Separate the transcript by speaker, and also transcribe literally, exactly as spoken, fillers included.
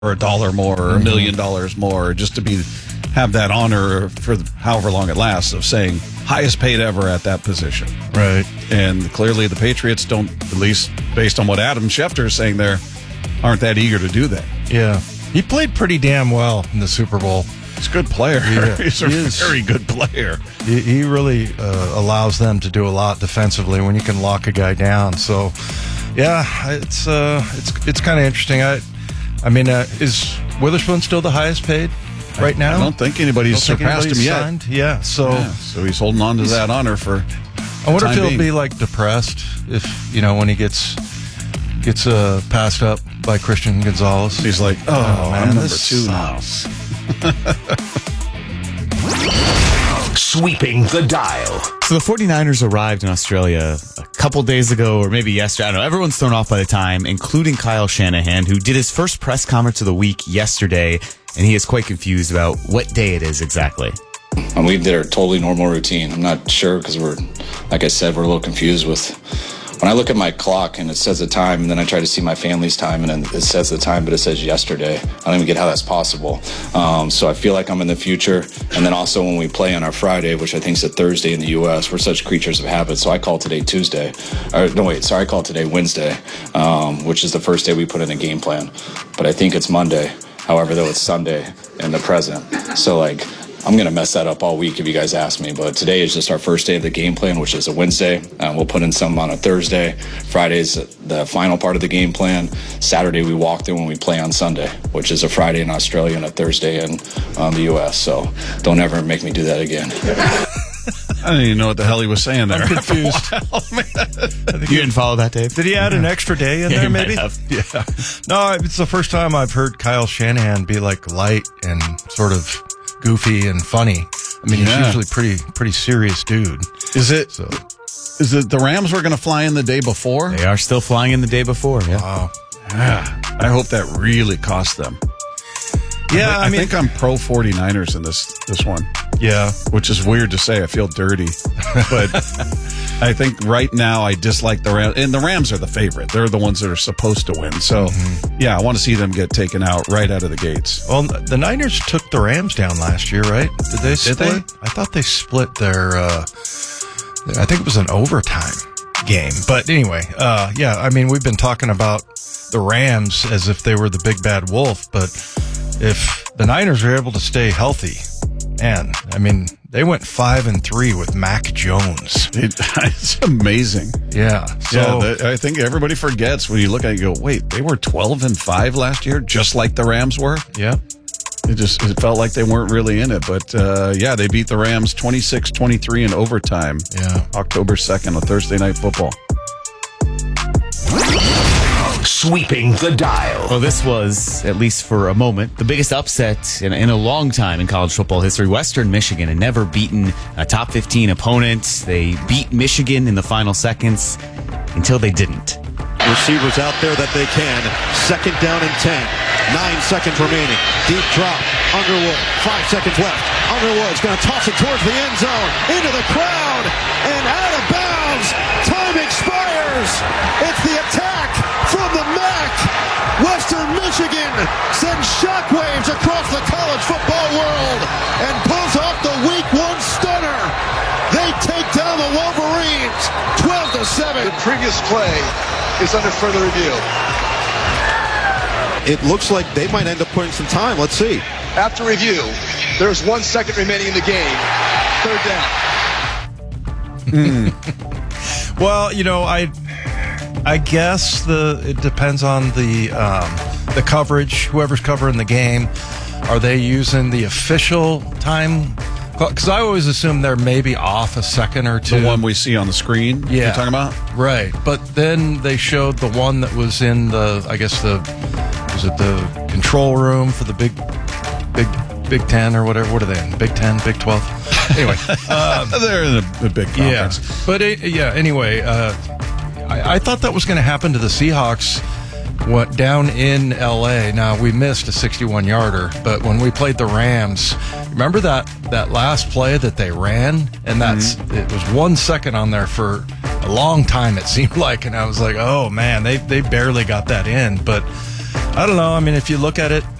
Speaker 1: or a dollar more or a million dollars more just to be have that honor for however long it lasts of saying highest paid ever at that position.
Speaker 2: Right.
Speaker 1: And clearly the Patriots don't, at least based on what Adam Schefter is saying there, aren't that eager to do that.
Speaker 2: Yeah. He played pretty damn well in the Super Bowl.
Speaker 1: He's a good player.
Speaker 2: Yeah,
Speaker 1: He's a
Speaker 2: he is.
Speaker 1: very good player.
Speaker 2: He, he really uh, allows them to do a lot defensively when you can lock a guy down. So, yeah, it's uh, it's it's kind of interesting. I I mean, uh, is Witherspoon still the highest paid right now?
Speaker 1: I don't think anybody's
Speaker 2: Don't think
Speaker 1: surpassed
Speaker 2: anybody's
Speaker 1: him yet.
Speaker 2: signed? Yeah, so
Speaker 1: Yeah, so he's holding on to that honor for.
Speaker 2: I wonder if
Speaker 1: time
Speaker 2: he'll
Speaker 1: being.
Speaker 2: be like depressed if you know when he gets gets uh, passed up by Christian Gonzalez.
Speaker 1: He's like, oh,
Speaker 2: Oh, man,
Speaker 1: I'm number
Speaker 2: this
Speaker 1: two now.
Speaker 3: Sweeping the dial.
Speaker 4: So the 49ers arrived in Australia a couple days ago, or maybe yesterday. I don't know. Everyone's thrown off by the time, including Kyle Shanahan, who did his first press conference of the week yesterday, and he is quite confused about what day it is exactly.
Speaker 5: And we did our totally normal routine. I'm not sure because we're, like I said, we're a little confused with. When I look at my clock and it says the time, and then I try to see my family's time, and then it says the time, but it says yesterday. I don't even get how that's possible. Um, so I feel like I'm in the future. And then also when we play on our Friday, which I think is a Thursday in the U S, we're such creatures of habit. So I call today Tuesday. Or no, wait, sorry, I call today Wednesday, um, which is the first day we put in a game plan. But I think it's Monday. However, though, it's Sunday in the present. So, like, I'm going to mess that up all week if you guys ask me. But today is just our first day of the game plan, which is a Wednesday. Um, we'll put in some on a Thursday. Friday's the final part of the game plan. Saturday, we walk through when we play on Sunday, which is a Friday in Australia and a Thursday in um, the U S. So don't ever make me do that again.
Speaker 1: I didn't even know what the hell he was saying there.
Speaker 2: I'm confused.
Speaker 4: You didn't follow that, Dave?
Speaker 2: Did he add an extra day in
Speaker 4: Yeah,
Speaker 2: there,
Speaker 4: he might
Speaker 2: maybe?
Speaker 4: have.
Speaker 2: Yeah. No, it's the first time I've heard Kyle Shanahan be like light and sort of goofy and funny. I mean,
Speaker 1: Yeah.
Speaker 2: he's usually pretty pretty serious dude.
Speaker 1: Is it?
Speaker 2: So,
Speaker 1: Is it the Rams were going to fly in the day before?
Speaker 4: They are still flying in the day before, yeah.
Speaker 2: wow.
Speaker 1: Yeah. I hope that really cost them.
Speaker 2: Yeah,
Speaker 1: I,
Speaker 2: I mean,
Speaker 1: think I'm pro 49ers in this this one,
Speaker 2: yeah.
Speaker 1: which is weird to say. I feel dirty, but I think right now I dislike the Rams, and the Rams are the favorite. They're the ones that are supposed to win. So, yeah, I want to see them get taken out right out of the gates.
Speaker 2: Well, the Niners took the Rams down last year, right? Did they split?
Speaker 1: they?
Speaker 2: I thought they split their, uh, I think it was an overtime game. But anyway, uh, yeah, I mean, we've been talking about the Rams as if they were the big bad wolf, but if the Niners are able to stay healthy, man, I mean, they went five and three with Mac Jones.
Speaker 1: It, it's amazing.
Speaker 2: Yeah. So,
Speaker 1: yeah, the, I think everybody forgets when you look at it and go, wait, they were twelve and five last year, just like the Rams were?
Speaker 2: yeah.
Speaker 1: It just it felt like they weren't really in it. But, uh, yeah, they beat the Rams twenty-six twenty-three in overtime.
Speaker 2: Yeah.
Speaker 1: October second on Thursday Night Football.
Speaker 3: Sweeping the dial.
Speaker 4: Well, this was, at least for a moment, the biggest upset in, in a long time in college football history. Western Michigan had never beaten a top fifteen opponent. They beat Michigan in the final seconds until they didn't.
Speaker 6: Receivers out there that they can. Second down and ten. Nine seconds remaining. Deep drop. Underwood. Five seconds left. Underwood's going to toss it towards the end zone. Into the crowd. And out of bounds. Time expires. It's the attack from the M A C. Western Michigan sends shockwaves across the college football world and pulls off the week one stunner. They take down the Wolverines twelve to seven.
Speaker 7: The previous play is under further review.
Speaker 6: It looks like they might end up putting some time. Let's see.
Speaker 7: After review, there's one second remaining in the game. Third down.
Speaker 2: Well, you know, I I guess the it depends on the um, the coverage. Whoever's covering the game, are they using the official time? Because I always assume they're maybe off a second or two.
Speaker 1: The one we see on the screen,
Speaker 2: Yeah.
Speaker 1: you're talking about?
Speaker 2: Right, but then they showed the one that was in the, I guess the, was it the control room for the big, big, Big Ten or whatever. What are they in? Big Ten, Big Twelve? Anyway. um,
Speaker 1: They're in a, a big conference.
Speaker 2: Yeah, but it, yeah. Anyway, uh, I, I thought that was going to happen to the Seahawks. What down in L A? Now we missed a sixty-one yarder, but when we played the Rams, remember that that last play that they ran, and that's mm-hmm. it was one second on there for a long time. It seemed like, and I was like, oh man, they they barely got that in. But I don't know. I mean, if you look at it